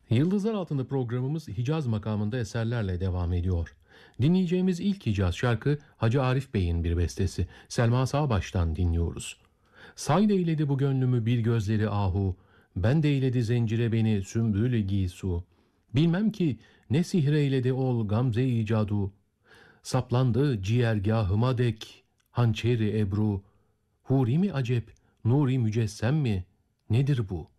Yıldızlar Altında programımız Hicaz makamında eserlerle devam ediyor. Dinleyeceğimiz ilk Hicaz şarkı Hacı Arif Bey'in bir bestesi. Selma Sağbaş'tan dinliyoruz. Say eyledi bu gönlümü bir gözleri ahu, ben de eyledi zencire beni sümbül giysu. Bilmem ki ne sihr eyledi ol gamze icadu, saplandı ciğergahıma dek hançeri ebru. Huri mi acep, nuri mücessem mi, nedir bu?